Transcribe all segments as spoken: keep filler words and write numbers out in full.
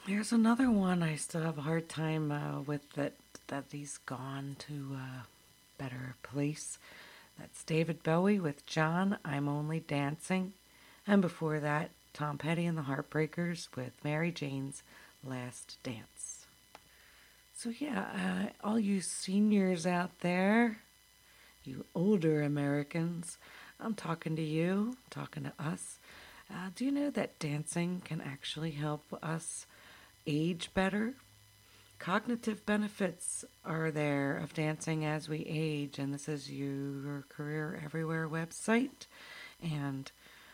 Here's another one I still have a hard time uh, with that that he's gone to a better place. That's David Bowie with John, I'm Only Dancing. And before that, Tom Petty and the Heartbreakers with Mary Jane's Last Dance. So, yeah, uh, all you seniors out there, you older Americans, I'm talking to you, talking to us. Uh, do you know that dancing can actually help us age better? Cognitive benefits are there of dancing as we age, and this is your Career Everywhere website. And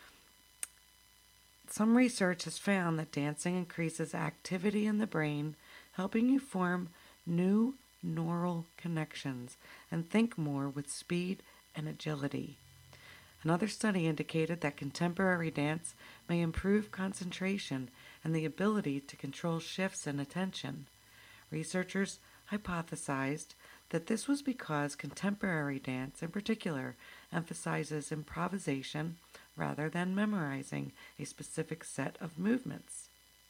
some research has found that dancing increases activity in the brain, helping you form new neural connections and think more with speed and agility. Another study indicated that contemporary dance may improve concentration and the ability to control shifts in attention. Researchers hypothesized that this was because contemporary dance, in particular, emphasizes improvisation rather than memorizing a specific set of movements.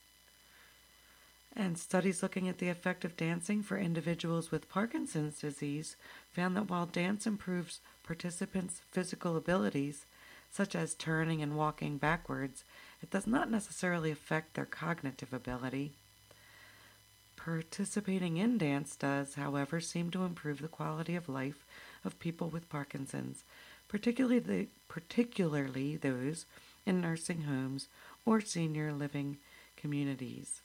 And studies looking at the effect of dancing for individuals with Parkinson's disease found that while dance improves participants' physical abilities, such as turning and walking backwards, it does not necessarily affect their cognitive ability. Participating in dance does, however, seem to improve the quality of life of people with Parkinson's, particularly the, particularly those in nursing homes or senior living communities.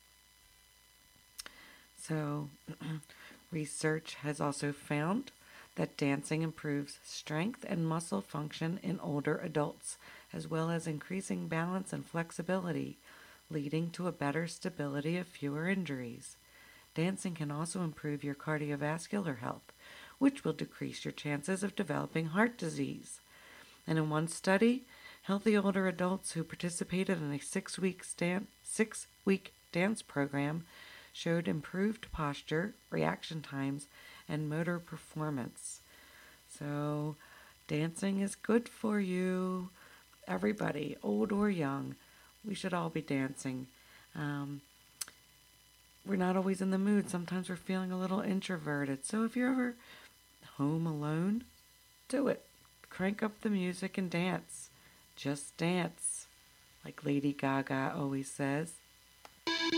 So, research has also found that dancing improves strength and muscle function in older adults, as well as increasing balance and flexibility, leading to a better stability of fewer injuries. Dancing can also improve your cardiovascular health, which will decrease your chances of developing heart disease. And in one study, healthy older adults who participated in a six-week stan- six-week dance program showed improved posture, reaction times, and motor performance. So, dancing is good for you. Everybody, old or young, we should all be dancing. Um, we're not always in the mood. Sometimes we're feeling a little introverted. So, if you're ever home alone, do it. Crank up the music and dance. Just dance, like Lady Gaga always says.